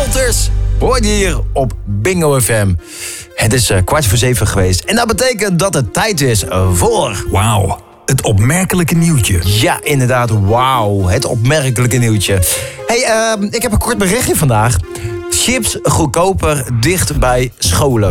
Walters hoor je hier op Bingo FM. Het is 6:45 geweest. En dat betekent dat het tijd is voor... Wauw, het opmerkelijke nieuwtje. Ja, inderdaad, wauw, het opmerkelijke nieuwtje. Hey, ik heb een kort berichtje vandaag. Chips goedkoper dicht bij scholen.